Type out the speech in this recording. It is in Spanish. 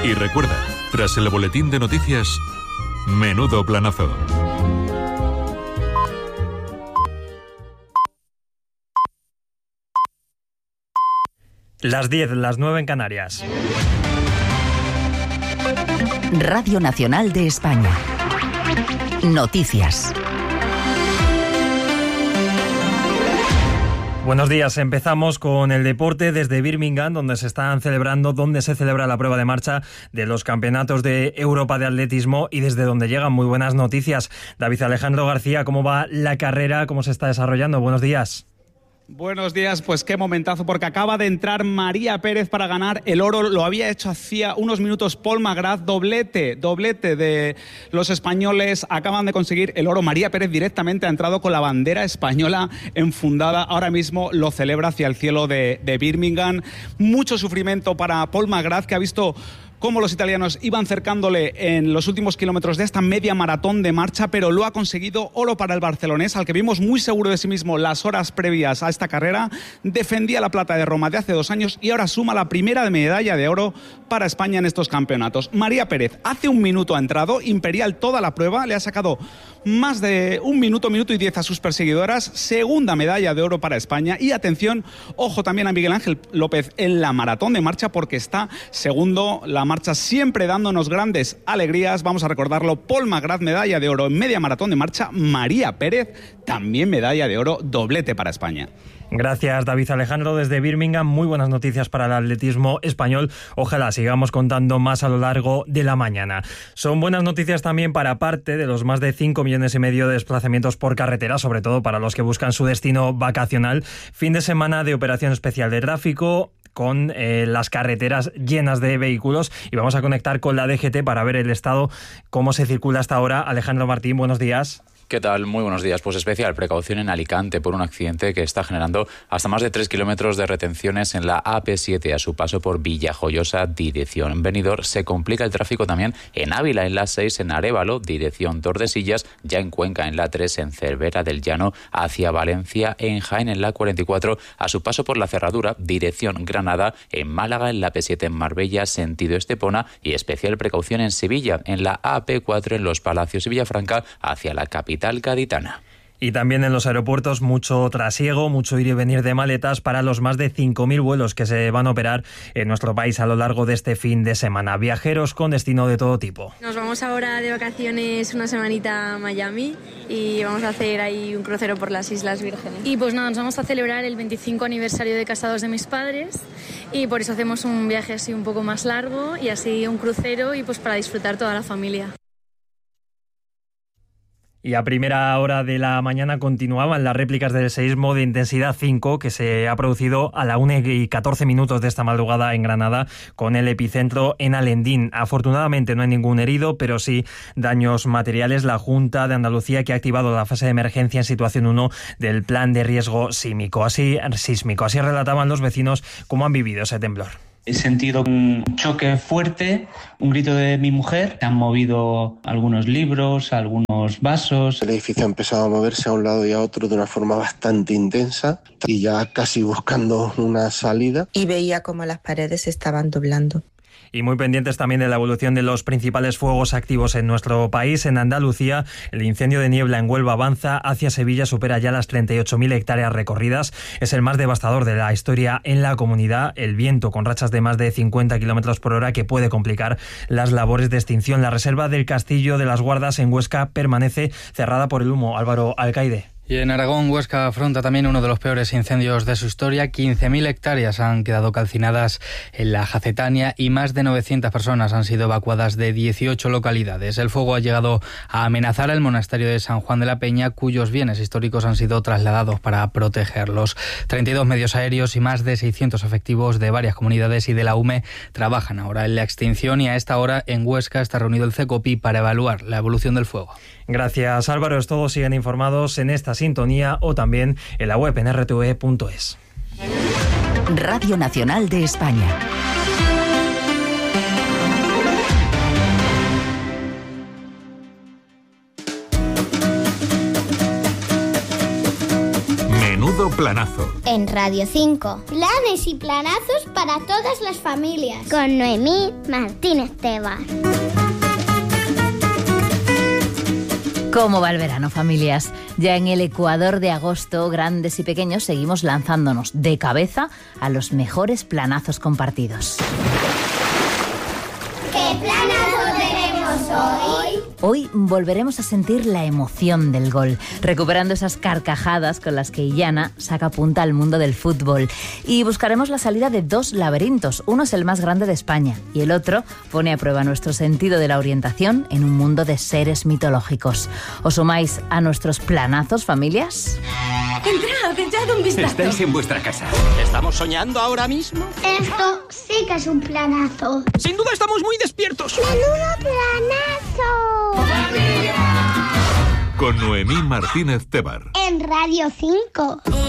Y recuerda, tras el boletín de noticias, menudo planazo. Las 10, las 9 en Canarias. Radio Nacional de España. Noticias. Buenos días, empezamos con el deporte desde Birmingham, donde se celebra la prueba de marcha de los campeonatos de Europa de atletismo y desde donde llegan muy buenas noticias. David Alejandro García, ¿cómo va la carrera? ¿Cómo se está desarrollando? Buenos días. Buenos días, pues qué momentazo, porque acaba de entrar María Pérez para ganar el oro. Lo había hecho hacía unos minutos Paul McGrath, doblete de los españoles, acaban de conseguir el oro. María Pérez directamente ha entrado con la bandera española enfundada, ahora mismo lo celebra hacia el cielo de Birmingham. Mucho sufrimiento para Paul McGrath, que ha visto cómo los italianos iban cercándole en los últimos kilómetros de esta media maratón de marcha, pero lo ha conseguido. Oro para el barcelonés, al que vimos muy seguro de sí mismo las horas previas a esta carrera. Defendía la plata de Roma de hace 2 años y ahora suma la primera medalla de oro para España en estos campeonatos. María Pérez hace 1 minuto ha entrado, imperial toda la prueba, le ha sacado más de 1 minuto y 10 a sus perseguidoras. Segunda medalla de oro para España. Y atención, ojo también a Miguel Ángel López en la maratón de marcha, porque está segundo. La marcha siempre dándonos grandes alegrías. Vamos a recordarlo: Paul McGrath, medalla de oro en media maratón de marcha. María Pérez, también medalla de oro, doblete para España. Gracias, David Alejandro, desde Birmingham. Muy buenas noticias para el atletismo español. Ojalá sigamos contando más a lo largo de la mañana. Son buenas noticias también para parte de los más de 5,5 millones de desplazamientos por carretera, sobre todo para los que buscan su destino vacacional. Fin de semana de operación especial de tráfico, con las carreteras llenas de vehículos, y vamos a conectar con la DGT para ver el estado, cómo se circula hasta ahora. Alejandro Martín, buenos días. ¿Qué tal? Muy buenos días. Pues especial precaución en Alicante por un accidente que está generando hasta más de 3 kilómetros de retenciones en la AP7 a su paso por Villajoyosa, dirección Benidorm. Se complica el tráfico también en Ávila, en la 6 en Arévalo, dirección Tordesillas, ya en Cuenca, en la 3 en Cervera del Llano, hacia Valencia, en Jaén, en la 44 a su paso por la Cerradura, dirección Granada, en Málaga, en la P7 en Marbella, sentido Estepona, y especial precaución en Sevilla, en la AP4 en Los Palacios y Villafranca, hacia la capital gaditana. Y también en los aeropuertos mucho trasiego, mucho ir y venir de maletas para los más de 5.000 vuelos que se van a operar en nuestro país a lo largo de este fin de semana. Viajeros con destino de todo tipo. Nos vamos ahora de vacaciones una semanita a Miami y vamos a hacer ahí un crucero por las Islas Vírgenes. Y pues nada, nos vamos a celebrar el 25 aniversario de casados de mis padres y por eso hacemos un viaje así un poco más largo y así un crucero y pues para disfrutar toda la familia. Y a primera hora de la mañana continuaban las réplicas del seísmo de intensidad 5 que se ha producido a la 1:14 de esta madrugada en Granada, con el epicentro en Alendín. Afortunadamente no hay ningún herido, pero sí daños materiales. La Junta de Andalucía, que ha activado la fase de emergencia en situación 1 del plan de riesgo sísmico. Así relataban los vecinos cómo han vivido ese temblor. He sentido un choque fuerte, un grito de mi mujer. Se han movido algunos libros, algunos vasos. El edificio ha empezado a moverse a un lado y a otro de una forma bastante intensa y ya casi buscando una salida. Y veía cómo las paredes se estaban doblando. Y muy pendientes también de la evolución de los principales fuegos activos en nuestro país. En Andalucía, el incendio de niebla en Huelva avanza hacia Sevilla, supera ya las 38.000 hectáreas recorridas. Es el más devastador de la historia en la comunidad. El viento, con rachas de más de 50 kilómetros por hora, que puede complicar las labores de extinción. La reserva del Castillo de las Guardas en Huesca permanece cerrada por el humo. Álvaro Alcaide. Y en Aragón, Huesca afronta también uno de los peores incendios de su historia. 15.000 hectáreas han quedado calcinadas en la Jacetania y más de 900 personas han sido evacuadas de 18 localidades. El fuego ha llegado a amenazar el monasterio de San Juan de la Peña, cuyos bienes históricos han sido trasladados para protegerlos. 32 medios aéreos y más de 600 efectivos de varias comunidades y de la UME trabajan ahora en la extinción, y a esta hora en Huesca está reunido el CECOPI para evaluar la evolución del fuego. Gracias, Álvaro. Todos siguen informados en esta sintonía o también en la web en rtve.es. Radio Nacional de España. Menudo planazo. en Radio 5. Planes y planazos para todas las familias. Con Noemí Martínez Tebar. ¿Cómo va el verano, familias? Ya en el Ecuador de agosto, grandes y pequeños, seguimos lanzándonos de cabeza a los mejores planazos compartidos. ¿Qué planazo tenemos hoy? Hoy volveremos a sentir la emoción del gol, recuperando esas carcajadas con las que Illana saca punta al mundo del fútbol. Y buscaremos la salida de 2 laberintos. Uno es el más grande de España y el otro pone a prueba nuestro sentido de la orientación en un mundo de seres mitológicos. ¿Os sumáis a nuestros planazos, familias? Entrad, echad un vistazo. Estáis en vuestra casa. ¿Estamos soñando ahora mismo? Esto sí que es un planazo. Sin duda estamos muy despiertos. ¡Menudo planazo! Con Noemí Martínez Tebar. En Radio 5.